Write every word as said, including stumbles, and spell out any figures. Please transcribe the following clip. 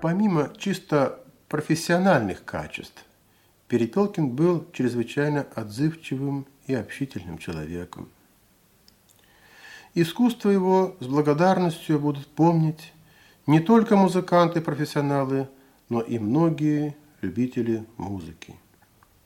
помимо чисто профессиональных качеств, Перепелкин был чрезвычайно отзывчивым и общительным человеком. Искусство его с благодарностью будут помнить не только музыканты-профессионалы, но и многие любители музыки.